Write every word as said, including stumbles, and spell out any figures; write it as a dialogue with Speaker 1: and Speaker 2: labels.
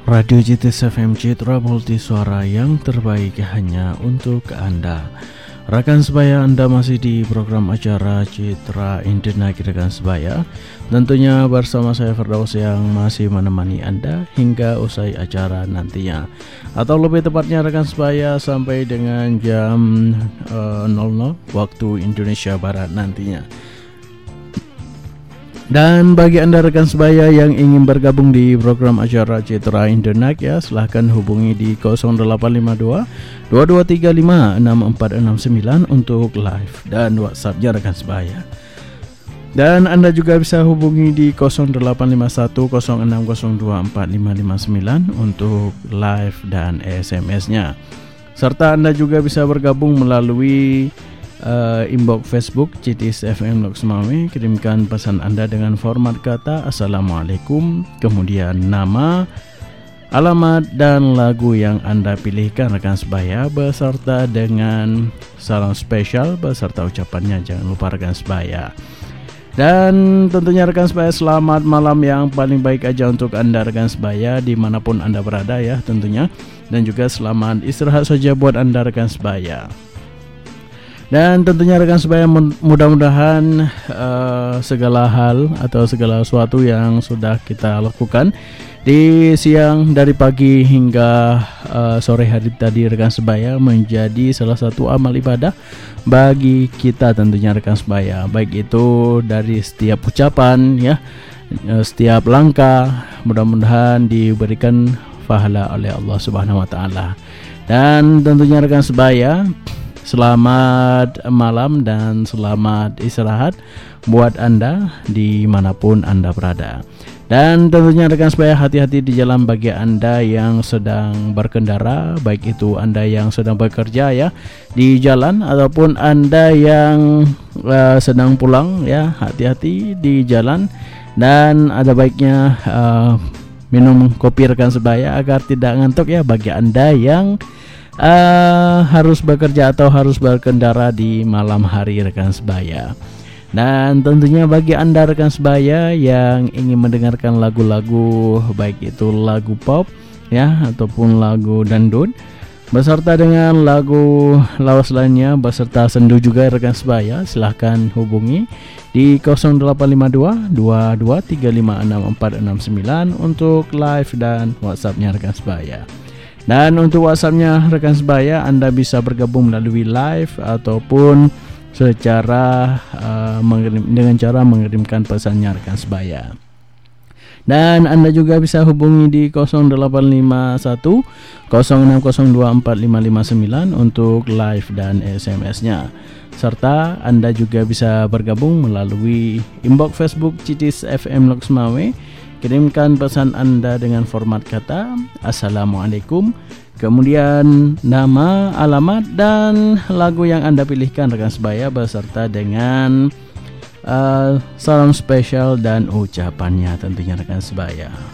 Speaker 1: Radio Citis F M Citra Multi Suara yang terbaik hanya untuk Anda. Rekan sebaya, Anda masih di program acara Citra Indenaki rekan sebaya. Tentunya bersama saya Firdaus yang masih menemani Anda hingga usai acara nantinya. Atau lebih tepatnya rekan sebaya sampai dengan jam uh, nol nol waktu Indonesia Barat nantinya. Dan bagi Anda rekan sebaya yang ingin bergabung di program acara Citra Indenaki ya, silahkan hubungi di nol delapan lima dua, dua dua tiga lima, enam empat enam sembilan untuk live dan WhatsApp-nya rekan sebaya. Dan Anda juga bisa hubungi di nol delapan lima satu, nol enam nol dua empat lima lima sembilan untuk live dan S M S-nya. Serta Anda juga bisa bergabung melalui Uh, inbox Facebook Citis F M Lok Semawe. Kirimkan pesan Anda dengan format kata Assalamualaikum, kemudian nama, alamat dan lagu yang Anda pilihkan rekan sebaya, beserta dengan salam spesial beserta ucapannya. Jangan lupa rekan sebaya. Dan tentunya rekan sebaya, selamat malam yang paling baik aja untuk Anda rekan sebaya dimanapun Anda berada ya tentunya. Dan juga selamat istirahat saja buat Anda rekan sebaya. Dan tentunya rekan sebaya, mudah-mudahan uh, segala hal atau segala sesuatu yang sudah kita lakukan di siang dari pagi hingga uh, sore hari tadi rekan sebaya menjadi salah satu amal ibadah bagi kita tentunya rekan sebaya. Baik itu dari setiap ucapan ya, setiap langkah, mudah-mudahan diberikan pahala oleh Allah Subhanahu wa taala. Dan tentunya rekan sebaya, selamat malam dan selamat istirahat buat Anda dimanapun Anda berada. Dan tentunya rekan sebaya, hati-hati di jalan bagi Anda yang sedang berkendara, baik itu Anda yang sedang bekerja ya di jalan ataupun Anda yang uh, sedang pulang ya, hati-hati di jalan. Dan ada baiknya uh, minum kopi rekan sebaya agar tidak ngantuk ya bagi Anda yang Uh, harus bekerja atau harus berkendara di malam hari rekan sebaya. Dan tentunya bagi Anda rekan sebaya yang ingin mendengarkan lagu-lagu baik itu lagu pop ya ataupun lagu dangdut beserta dengan lagu lawas lainnya beserta sendu juga rekan sebaya, silahkan hubungi di nol delapan lima dua, dua dua tiga lima enam empat enam sembilan untuk live dan WhatsApp-nya rekan sebaya. Dan untuk WhatsApp-nya rekan sebaya, Anda bisa bergabung melalui live ataupun secara uh, mengirim, dengan cara mengirimkan pesannya rekan sebaya. Dan Anda juga bisa hubungi di nol delapan lima satu, nol enam nol dua empat lima lima sembilan untuk live dan S M S-nya. Serta Anda juga bisa bergabung melalui inbox Facebook Citis F M Lok Semawe. Kirimkan pesan Anda dengan format kata Assalamualaikum, kemudian nama, alamat dan lagu yang Anda pilihkan rekan sebaya beserta dengan uh, salam spesial dan ucapannya tentunya rekan sebaya.